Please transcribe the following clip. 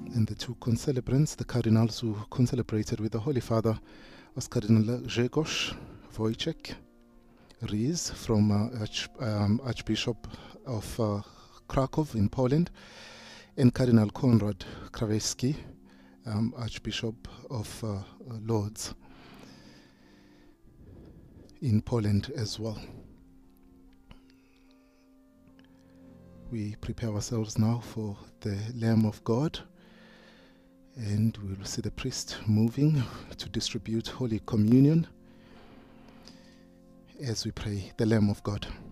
And the two concelebrants, the cardinals who concelebrated with the Holy Father, was Cardinal Grzegorz Wojciech Ries from Archbishop of Krakow in Poland, and Cardinal Konrad Krajewski, Archbishop of Lodz in Poland as well. We prepare ourselves now for the Lamb of God, and we will see the priest moving to distribute Holy Communion as we pray the Lamb of God.